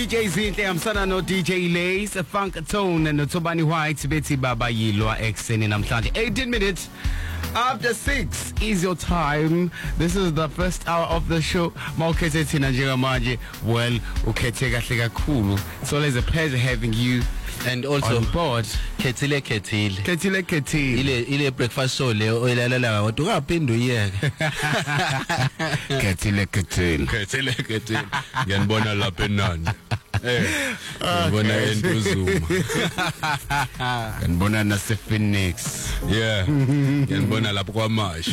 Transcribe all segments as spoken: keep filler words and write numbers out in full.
D J Zinhle amsana no D J Lace, Funk Tone no Tobani White bethi baba yilwa ekseni namhlanje. eighteen minutes after six is your time. This is the first hour of the show. Mawukhethe thina njengamanje. Well, ukhethe kahle kakhulu. It's always a pleasure having you. And also on board. Khethile khethile. Khethile khethile. Ile ile breakfast show le oyilalela kodwa ungaphinda uyeke. Khethile khethile. Khethile khethile. Ngiyanibona lapha enani. Eh. Ngibona entuzuma. Ngiyanibona nase Phoenix. Yeah. Ngiyanibona lapha kwaMash.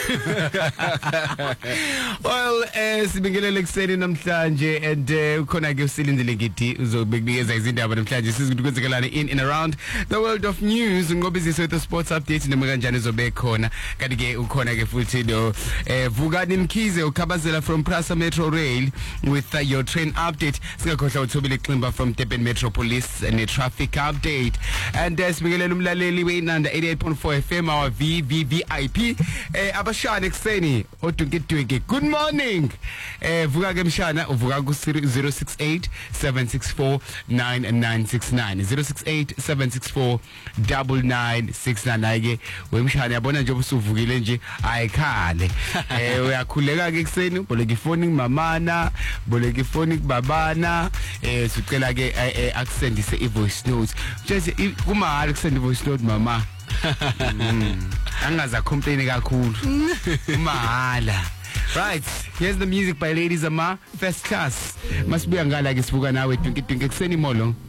Well, eh sibingelele kuseni namhlanje and ukhona ke usilindile ngithi uzobeknikeza izindaba namhlanje sizikwenzekelana in and around the world of news ngoba izise with the sports update noma kanjani zobe khona kanti ke ukhona ke futhi no eh Vukani Mkhize ukhabazela from Prasa Metro Rail with uh, your train update singakhohla uthobile Ximba from Durban Metro Police and a traffic update and uh, sibingelele umlaleli weNanda eighty-eight point four F M our V V V I P eh abashana ekseni odunkidweke good morning eh vuka ke mshana uvuka ku zero six eight seven six four nine nine six nine zero six eight seven six four nine nine six nine ayike wemshana yabona nje ubusuvukile nje ayikhale eh uyakhuleka ke ekseni boleka ifoni ngimamana boleka ifoni kubabana eh sicela ke akusendise ivoice note nje kuma akusende ivoice note mama angaza complain kakhulu mahala. Right, here's the music by Ladies Ama, first class. Must be angala ke sibuka nawe twinki twinki kuseni molo.